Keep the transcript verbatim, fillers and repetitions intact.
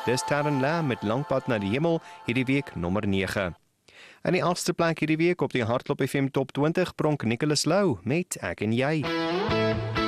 Dis Taryn Lam met Langpad na die hemel, hierdie week nommer nege. In die agste plek hierdie week op die Hardloop F M Top twintig pronk Nicholas Lou met Ek en Jy.